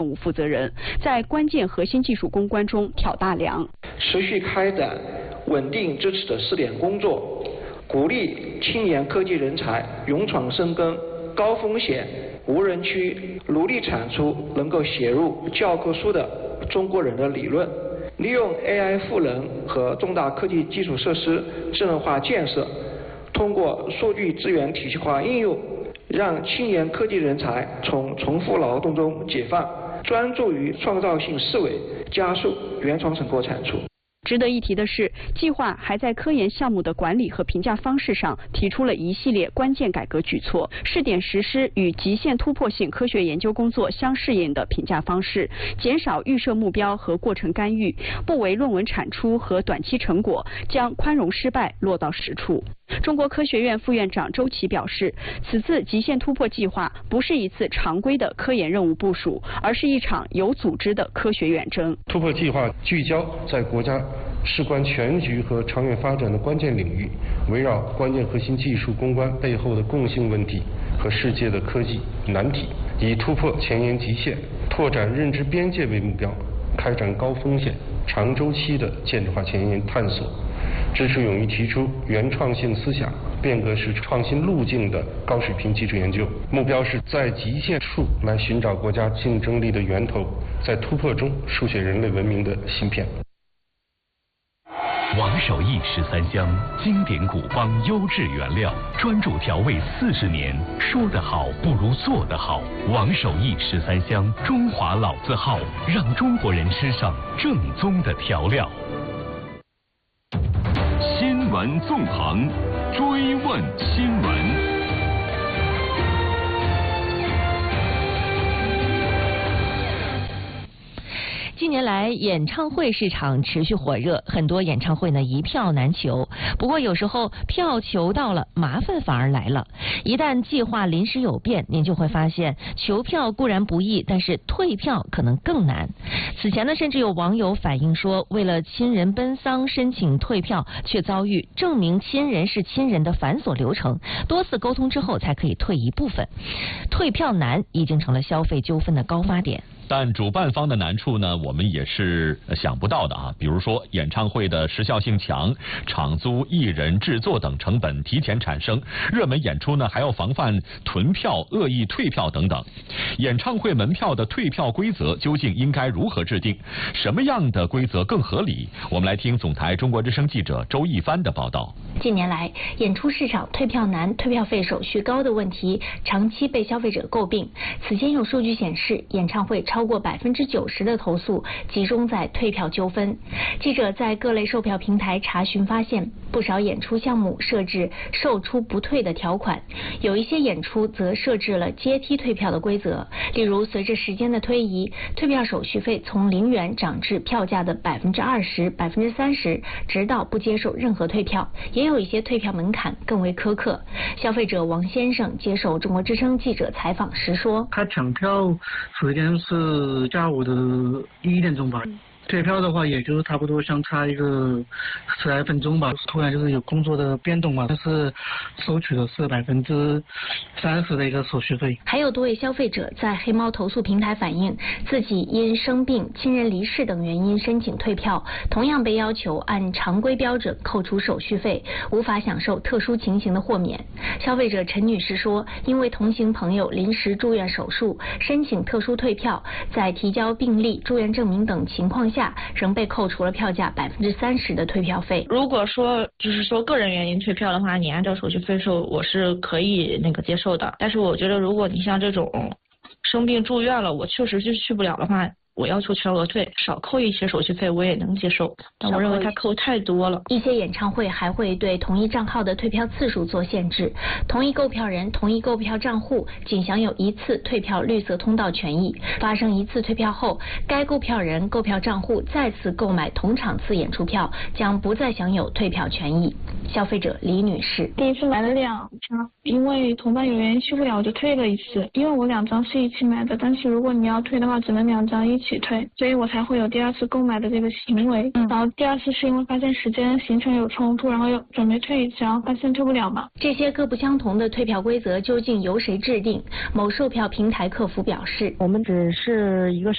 务负责人，在关键核心技术攻关中挑大梁， 持续开展稳定支持的试点工作，鼓励青年科技人才勇闯深耕高风险无人区，努力产出能够写入教科书的中国人的理论，利用 AI 赋能和重大科技基础设施智能化建设，通过数据资源体系化应用，让青年科技人才从重复劳动中解放，专注于创造性思维，加速原创成果产出。 值得一提的是，计划还在科研项目的管理和评价方式上提出了一系列关键改革举措，试点实施与极限突破性科学研究工作相适应的评价方式，减少预设目标和过程干预，不为论文产出和短期成果，将宽容失败落到实处。中国科学院副院长周琦表示，此次极限突破计划不是一次常规的科研任务部署，而是一场有组织的科学远征。 突破计划聚焦在国家事关全局和长远发展的关键领域，围绕关键核心技术攻关背后的共性问题和世界的科技难题，以突破前沿极限、拓展认知边界为目标，开展高风险、长周期的建制化前沿探索，支持勇于提出原创性思想、变革式创新路径的高水平技术研究。目标是在极限处来寻找国家竞争力的源头，在突破中书写人类文明的芯片。 王守义13香，经典古方优质原料，专注调味40年，说得好不如做得好。王守义13香，中华老字号，让中国人吃上正宗的调料。新闻纵横，追问新闻。 近年来，演唱会市场持续火热，很多演唱会呢一票难求。不过有时候票求到了，麻烦反而来了。一旦计划临时有变，您就会发现求票固然不易，但是退票可能更难。此前呢，甚至有网友反映说，为了亲人奔丧申请退票，却遭遇证明亲人是亲人的繁琐流程，多次沟通之后才可以退一部分。退票难已经成了消费纠纷的高发点。 但主办方的难处呢，我们也是想不到的啊。比如说，演唱会的时效性强，场租、艺人、制作等成本提前产生，热门演出呢还要防范囤票、恶意退票等等。演唱会门票的退票规则究竟应该如何制定？什么样的规则更合理？我们来听总台中国之声记者周一帆的报道。 近年来，演出市场退票难、退票费手续高的问题长期被消费者诟病。此前有数据显示，演唱会超过90%的投诉集中在退票纠纷。记者在各类售票平台查询发现，不少演出项目设置售出不退的条款，有一些演出则设置了阶梯退票的规则。例如，随着时间的推移，退票手续费从0元涨至票价的20%、30%，直到不接受任何退票。也有一些退票门槛更为苛刻。消费者王先生接受中国之声记者采访时说：“ 他抢票时间是下午的1点钟吧。退票的话，也就是差不多相差一个10来分钟吧。突然就是有工作的变动嘛，但是收取的是30%的一个手续费。” 还有多位消费者在黑猫投诉平台反映，自己因生病、亲人离世等原因申请退票，同样被要求按常规标准扣除手续费，无法享受特殊情形的豁免。消费者陈女士说，因为同行朋友临时住院手术，申请特殊退票，在提交病历、住院证明等情况下，仍被扣除了票价30%的退票费。 如果说个人原因退票的话，你按照手续费收，我是可以接受的。但是我觉得，如果你像这种生病住院了，我确实就去不了的话，我要求全额退，少扣一些手续费我也能接受，但我认为他扣太多了。 一些演唱会还会对同一账号的退票次数做限制，同一购票人、同一购票账户仅享有1次退票绿色通道权益，发生1次退票后，该购票人、购票账户再次购买同场次演出票，将不再享有退票权益。消费者李女士： 第一次买了2张，因为同伴有原因去不了，我就退了1次。因为我2张是一起买的，但是如果你要退的话，只能2张一起退，所以我才会有第2次购买的这个行为。然后第2次是因为发现时间行程有冲突，然后又准备退1次，然后发现退不了嘛。 这些各不相同的退票规则究竟由谁制定？某售票平台客服表示， 我们只是一个